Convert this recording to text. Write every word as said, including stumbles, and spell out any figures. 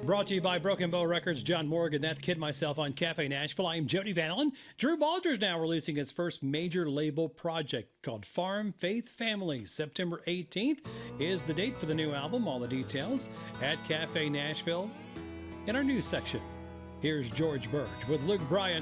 Brought to you by Broken Bow Records, John Morgan. That's Kid Myself on Cafe Nashville. I'm Jody Van Allen. Drew Baldridge now releasing his first major label project called Farm Faith Family. September eighteenth is the date for the new album. All the details at Cafe Nashville in our news section. Here's George Burge with Luke Bryan.